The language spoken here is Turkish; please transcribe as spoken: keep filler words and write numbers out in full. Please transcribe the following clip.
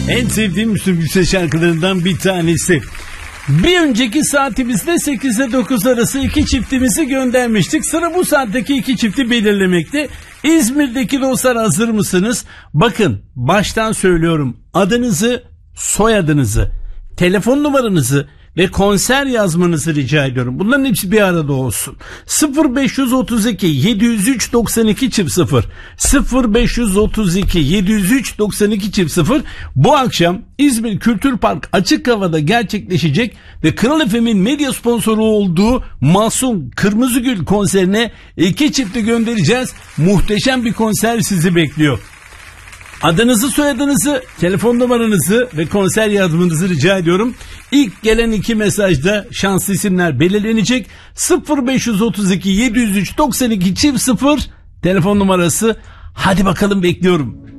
En sevdiğim Müslüm Gürses şarkılarından bir tanesi. Bir önceki saatimizde sekiz ile dokuz arası iki çiftimizi göndermiştik. Sıra bu saatteki iki çifti belirlemekte. İzmir'deki dostlar hazır mısınız? Bakın baştan söylüyorum. Adınızı, soyadınızı, telefon numaranızı ve konser yazmanızı rica ediyorum. Bunların hepsi bir arada olsun. sıfır beş otuz iki yedi yüz üç doksan iki çift sıfır sıfır beş otuz iki yedi yüz üç doksan iki çift sıfır bu akşam İzmir Kültür Park açık havada gerçekleşecek ve Kral F M'in medya sponsoru olduğu Mahsun Kırmızıgül konserine iki çifti göndereceğiz. Muhteşem bir konser sizi bekliyor. Adınızı, soyadınızı, telefon numaranızı ve konser yazmanızı rica ediyorum. İlk gelen iki mesajda şanslı isimler belirlenecek. sıfır beş otuz iki yedi yüz üç doksan iki çift sıfır telefon numarası. Hadi bakalım bekliyorum.